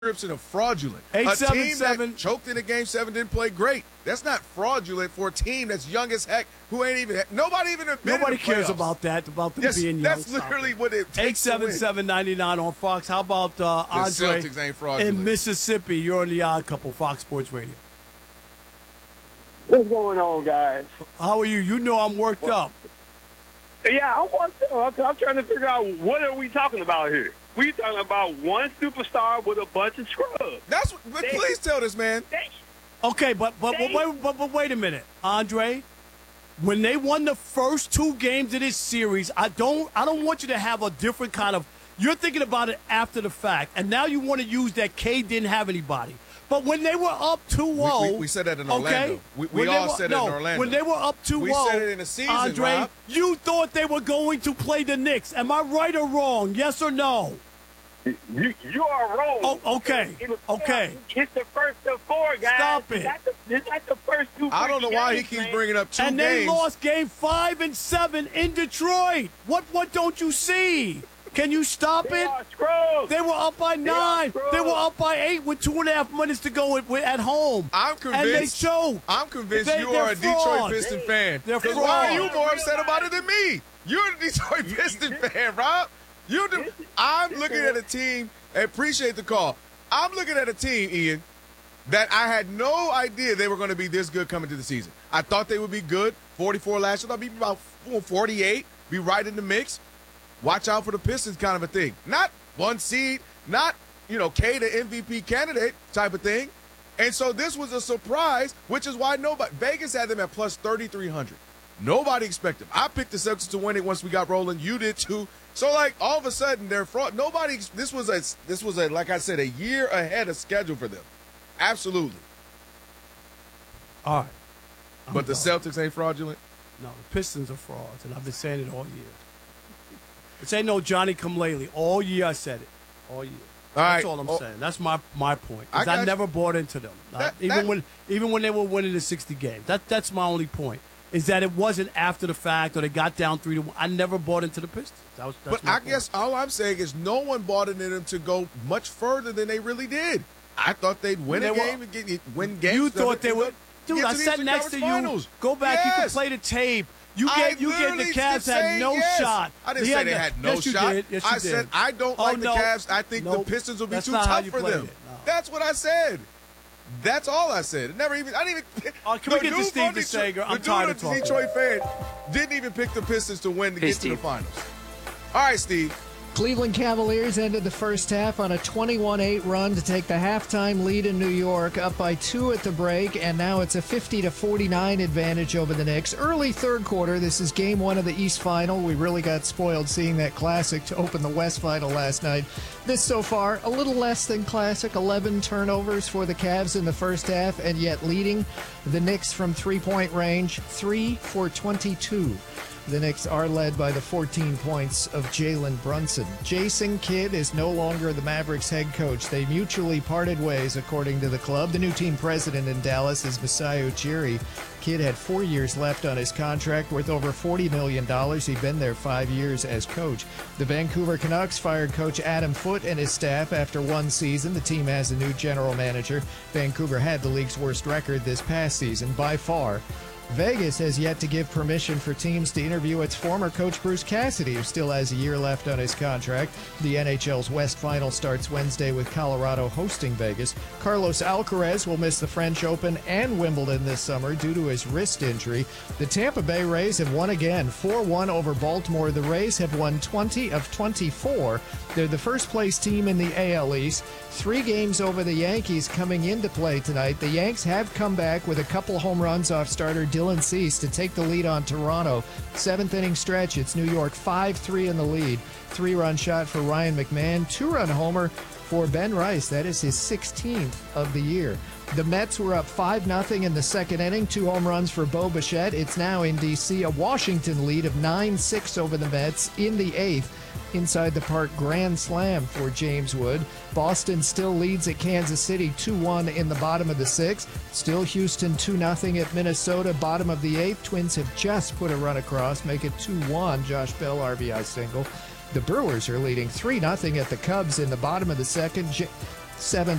description of fraudulent. A team that choked in a Game 7 didn't play great. That's not fraudulent for a team that's young as heck who ain't even – nobody cares about that, about them being young. That's literally what it takes 877-99 on Fox. How about Andre Celtics ain't fraudulent. in Mississippi? You're on the Odd Couple, Fox Sports Radio. What's going on, guys? How are you? You know I'm worked up. Yeah, I'm trying to figure out what are we talking about here. We talking about one superstar with a bunch of scrubs. That's what. Please tell this man. Okay, but wait a minute, Andre. When they won the first two games of this series, I don't want you to have a different kind of. You're thinking about it after the fact, and now you want to use that K didn't have anybody. But when they were up 2-0, we said that in Orlando. Okay? We all said it in Orlando. When they were up 2-0, we said it in the season, Andre, Rob. you thought they were going to play the Knicks. Am I right or wrong? Yes or no? You are wrong. Oh, okay. Okay. It's the first of four, guys. Stop it. It's not the first two. I don't know why he keeps bringing up two games. And they lost Game 5 and 7 in Detroit. What don't you see? Can you stop it? They were up by 9. They were up by 8 with 2.5 minutes to go at home. I'm convinced. And they choked. I'm convinced you are a Detroit Pistons fan. Because why are you more upset about it than me? You're a Detroit Pistons fan, Rob. I'm looking at a team. I appreciate the call. I'm looking at a team, Ian, that I had no idea they were going to be this good coming to the season. I thought they would be good. 44 last year. I thought they'd be about 48. Be right in the mix. Watch out for the Pistons kind of a thing. Not one seed, not, K the MVP candidate type of thing. And so this was a surprise, which is why Vegas had them at plus 3,300. Nobody expected them. I picked the Celtics to win it once we got rolling. You did too. So all of a sudden they're fraud. This was a like I said, a year ahead of schedule for them. Absolutely. All right. But the Celtics ain't fraudulent? No, the Pistons are frauds, and I've been saying it all year. This ain't no Johnny-come-lately. All year I said it. All year. That's all I'm saying. That's my point. Because I never bought into them. Even when they were winning the 60 games. That's my only point. Is that it wasn't after the fact or they got down 3-1. I never bought into the Pistons. But I guess all I'm saying is no one bought into them to go much further than they really did. I thought they'd win a game and win games. You thought they would. Dude, I sat next to you. Go back. You can play the tape. You get the Cavs had no shot. I didn't say they had no shot. Yes, I said I don't like the Cavs. I think the Pistons will be too tough for them. That's what I said. That's all I said. I didn't even. Can we get to Steve DeSager? I'm tired of talking. The Detroit fan didn't even pick the Pistons to win to get to the finals. All right, Steve. Cleveland Cavaliers ended the first half on a 21-8 run to take the halftime lead in New York, up by 2 at the break, and now it's a 50-49 advantage over the Knicks. Early third quarter, this is game 1 of the East Final. We really got spoiled seeing that classic to open the West Final last night. This so far, a little less than classic, 11 turnovers for the Cavs in the first half, and yet leading the Knicks from three-point range, 3 for 22. The Knicks are led by the 14 points of Jalen Brunson. Jason Kidd is no longer the Mavericks head coach. They mutually parted ways, according to the club. The new team president in Dallas is Masai Ujiri. Kidd had 4 years left on his contract, worth over $40 million. He'd been there 5 years as coach. The Vancouver Canucks fired coach Adam Foote and his staff after one season. The team has a new general manager. Vancouver had the league's worst record this past season by far. Vegas has yet to give permission for teams to interview its former coach Bruce Cassidy, who still has a year left on his contract. The NHL's West Final starts Wednesday with Colorado hosting Vegas. Carlos Alcaraz will miss the French Open and Wimbledon this summer due to his wrist injury. The Tampa Bay Rays have won again, 4-1 over Baltimore. The Rays have won 20 of 24. They're the first-place team in the AL East. 3 games over the Yankees coming into play tonight. The Yanks have come back with a couple home runs off starter Dylan Cease to take the lead on Toronto. 7th inning stretch, it's New York 5-3 in the lead. 3-run shot for Ryan McMahon, 2-run homer for Ben Rice. That is his 16th of the year. The Mets were up 5-0 in the second inning. 2 home runs for Bo Bichette. It's now in D.C. a Washington lead of 9-6 over the Mets in the 8th. Inside the park grand slam for James Wood. Boston still leads at Kansas City 2-1 in the bottom of the 6th. Still Houston 2-0 at Minnesota, bottom of the 8th. Twins have just put a run across, make it 2-1. Josh Bell RBI single. The Brewers are leading 3-0 at the Cubs in the bottom of the 2nd. 7